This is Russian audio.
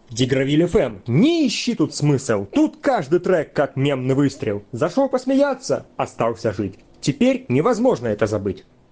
Дигравиль ФМ. Не ищи тут смысл. Тут каждый трек как мемный выстрел. Зашел посмеяться, остался жить. Теперь невозможно это забыть.